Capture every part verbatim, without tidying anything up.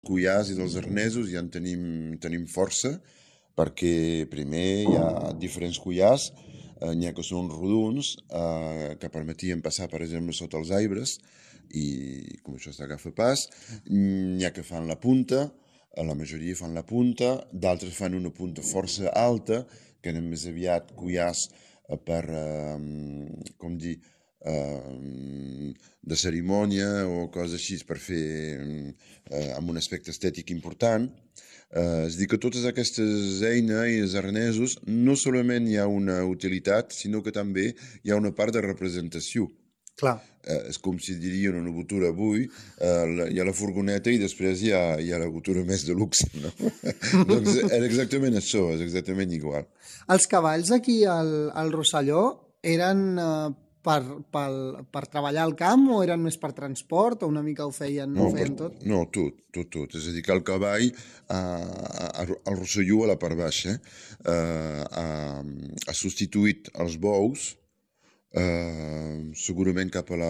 Cuyars i dels arnesos ja en tenim, tenim força, perquè primer hi ha diferents cuyars, eh, n'hi ha que són rodons, eh, que permetien passar, per exemple, sota els arbres, i com això s'agafa pas, n'hi ha que fan la punta, la majoria fan la punta, d'altres fan una punta força alta, que eren més aviat cuyars per, eh, com dir, eh, de cerimònia o coses així per fer eh, amb un aspecte estètic important. Eh, és a dir, que totes aquestes eines i els arnesos no solament hi ha una utilitat, sinó que també hi ha una part de representació. Clar. Eh, és com si dirien una botura avui, eh, la, hi ha la furgoneta i després hi ha, hi ha la botura més de luxe, no? Doncs era exactament això, és exactament igual. Els cavalls aquí al, al Rosselló eren eh, per, per, per treballar al camp o eren més per transport o una mica ho feien, no, ho feien per, tot? No, tot, tot, tot. És a dir, que el cavall eh, al Rosselló, a la part baixa, eh, ha, ha substituït els bous. Uh, segurament cap a la,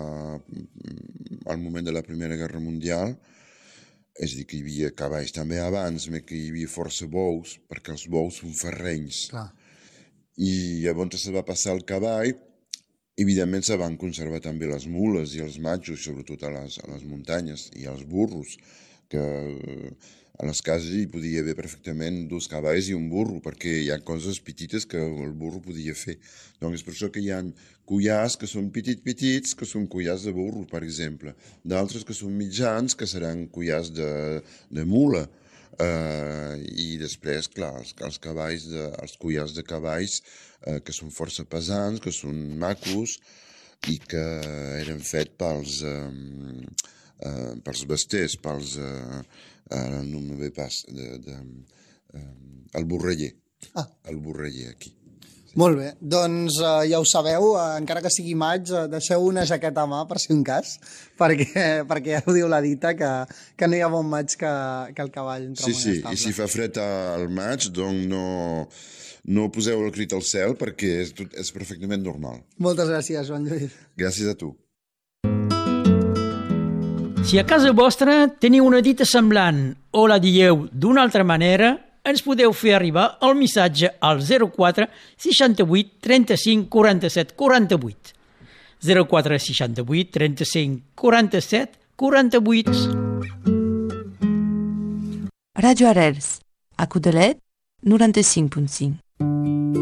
al moment de la Primera Guerra Mundial, és a dir, que hi havia cavalls també abans, més que hi havia força bous, perquè els bous són ferrenys. Clar. I llavors se va passar el cavall, evidentment se van conservar també les mules i els matxos, sobretot a les, a les muntanyes, i els burros, que a les cases hi podia haver perfectament dos cavalls i un burro, perquè hi ha coses petites que el burro podia fer. Doncs és per això que hi ha cuyars que són petit-petits, que són cuyars de burro, per exemple. D'altres que són mitjans, que seran cuyars de, de mula. Uh, I després, clar, els, els cavalls, de, els cuyars de cavalls, uh, que són força pesants, que són macos, i que eren fets pels... Um, Uh, pels besters, pels... Uh, uh, no me ve pas... De, de, uh, el borreller. Ah. El borreller, aquí. Sí. Molt bé. Doncs uh, ja ho sabeu, uh, encara que sigui maig, uh, deixeu una jaqueta a mà, per si un cas, perquè, perquè ja ho diu la dita, que, que no hi ha bon maig que, que el cavall entra sí, sí. I si fa fred al maig, doncs no... No poseu el crit al cel, perquè és, tot, és perfectament normal. Moltes gràcies, Joan Lluís. Gràcies a tu. Si a casa vostra teniu una dita semblant o la dieu d'una altra manera, ens podeu fer arribar el missatge al zero quatre seixanta-vuit trenta-cinc quaranta-set quaranta-vuit. zero quatre seixanta-vuit trenta-cinc quaranta-set quaranta-vuit. Radio Arrels, a Codalet, noranta-cinc punt cinc.